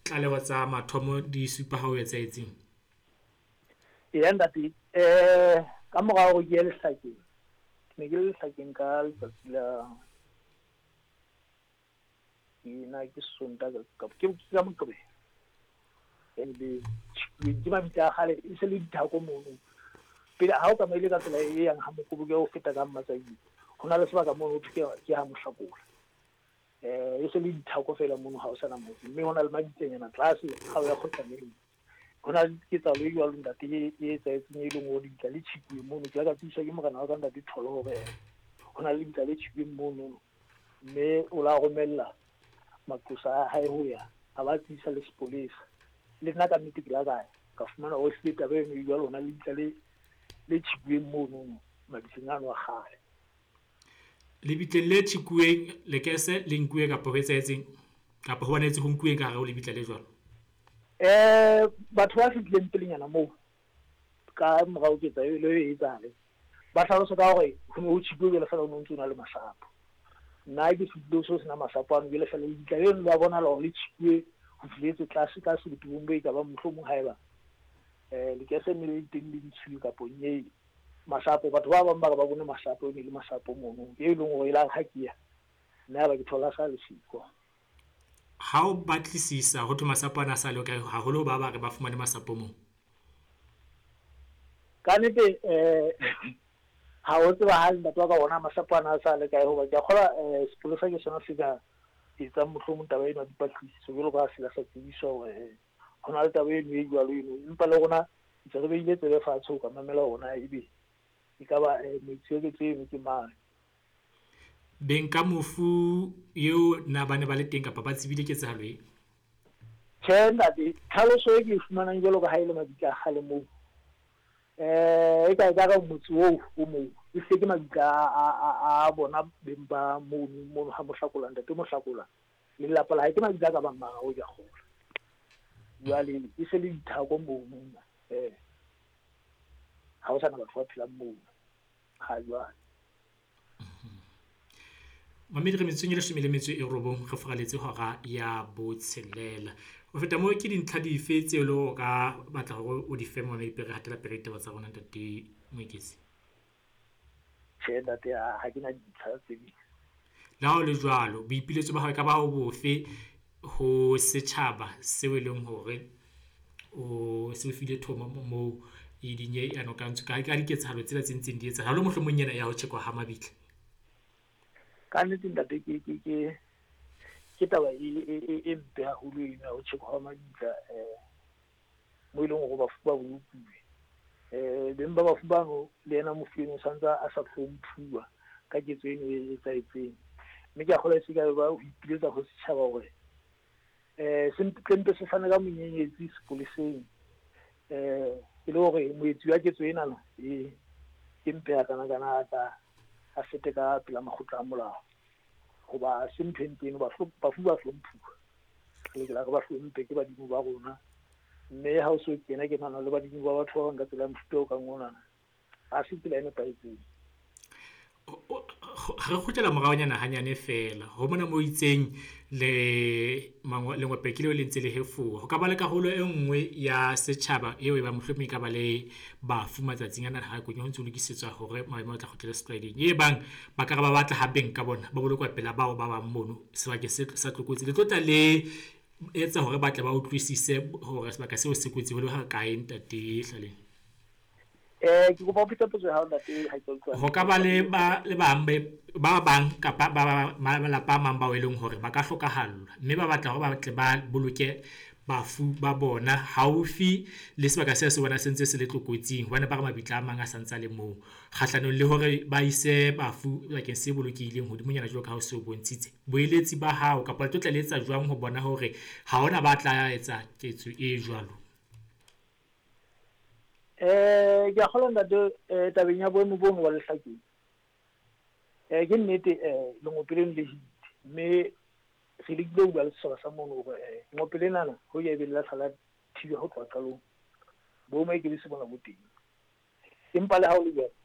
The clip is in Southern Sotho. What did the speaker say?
tlaleho tsa mathomo di supa ha o etsahetseng? ntate ka mora go ke le hlakeng ne ke le hlakeng ka letsatsi la ke sonta ka Moqebelo ke mabitla a gale e se le dithako mono pele ha o tsamaile ka tsela e yang ha Mokoboko o feta ka Mmatsakeng go na le sebaka mono ho ke ha Mohlakola e se le dithako fela mono ha o sana motse mme ho na le mabitlenyana tlase ha o ya Kgotsaneng ho na le ketsahalo e jwalo ntate e etsahetseng e leng hore ditla le tshikuwe mono ke ka tsiswa ke morena wa ka ntate Tholo hore ho na le ditla le tshikuweng mono mme o la romella maqosa a hae ho ya a ba tsisa le sepolesa le nna ka nnete ke la ka fumana ho se taba e nngwe jwalo hona le ditla le tshikuweng mono mabitseng ano a kgale Lebitleng le tshikuweng lekese le nkuwe kapa ho etsahetseng kapa ho banetse ho nkuwe ka hare ho lebitla le jwalo? Batho ba fitlileng pelenyana moo ka morao ke tsa e etsahale ba hlalosa ka hore ho ne ho tshikuwe le fela o ntse o na le masapo nna ke fitlile so sena masapo ano le fela ditla le ba bona le le tshikuwe ho filetse tlase ka sebetong bo e ka ba mohlomong haeba le ke se le teng le ditshilo ka ponye masapo batho ba bang ba bone masapo le masapo mono e leng hore la khakia nna ba ke thola sa le siko ha o batlisisa ho thoma masapo ana sa le ka haholo ba re ba fumane masapo mo ka nete ha o tseba ha batho ba bona masapo ana sa le ka hoba ke akgola sepolesa ke sona se ka etsa mohlomong taba ena dipatlisiso jalo ka sela sa tsebiso hore hona le taba eno e jwalo eno empa le rona ntse re beile tsebe fatshe ho ka mamela ona ebe e ka ba metsweketseng ke mang beng ka mofu eo na ba ne ba le teng kapa ba tsebile ketsahalo e ntate tlhaloso e ke e fumanang jalo ka ha ile mabitla a kgale moo e ka ka motse o moo e se ke mabitla a bona beng ba mono ha Mohlakola ntate Mohlakola le lapa la hae ke mabitla ka bang mara o ja kgola jwale e se le dithako mono ha o sana batho ba phelang moo ha jwale Mamedi re metseng le shemile metso e robong re furaletse hora ya botshelela o feta mo ke dintlha di fetse le ka batla hore o di fe mona ipere hatela perete ba tsa rona ntate Moeketsi ntate ha ke na dintlha tse ding la ho le jwalo boipiletso ba hao ka ba ho bofe ho setjhaba seo e leng hore o se o file thomo mo e dinye ano ka ntse ka diketsahalo tsela tse ntseng di etsa ha lo mohlomong nyena ya ho tshekwa ha mabitla ka nnete ntate ke taba e mpe haholo eno ya ho tjhekwa ha mabitla mo e leng hore bafu ba bolokuwe beng ba bafu bano le yena mofeng o santsa a sa hlomphuwa ka ketso eno e etsahetseng mme ke a kgola se ka ba ho ipiletsa ho setjhaba hore sempe se fane ka monyenyetsi sepoleseng e le hore moetsi wa ketso ena ke mpe ya kana a fete ka pela makgotla a molao hoba se mpenteng bafu ba hlomphuwa le ke la ba hlomphe ke badimo ba rona mme ha o so kena ke nana le badimo ba batho ba bang ka tsela mfuta o kang ona a se tsela ene paetseng re khutlela moraonyana hanyane fela ho mona mo itseng lengwe pekile le ntse le hefuwa ho ka ba le karolo e nngwe ya setjhaba eo e ba mohlomong ka ba le bafu matsatsing ana ha go ntse lokisetswa hore maemo a tla khutlela strading e bang ba ka ba batla ha beng ka bona ba bolokwa pela bao ba bang mono sebaka se sa tlokotsi le tlotla le etsa hore ba tla ba utlwisise hore sebaka seo se kotsi ho le ha kae ntate hlaleng ke go ba pita potso ha ntate ha ke utlwa ho ka ba le ba bang kapa ba malapa a mang ba e leng hore ba ka hlokahallwa mme ba batla hore ba tle ba boloke bafu ba bona haufi le sebaka se bona sentse se le tlokotsing hobane ba re mabitla a mang a santsa le moo kgahlanong le hore ba ise bafu bakeng se bolokileng hodimonyana jalo ka ha o se o bontshitse boeletsi ba hao kapa le tla le etsa jwang ho bona hore ha hona ba tla etsa ketso e jwalo ke a kgola ntate tabeng ya boemo bono wa lehlakeng ke nnete lengopeleng le mme re le go bua le setjhaba sa mono hore lengopeleng lana ho ya be la sala thibe ho tloha qalong bo mo ke le se bona bo teng empa le ha o le jwalo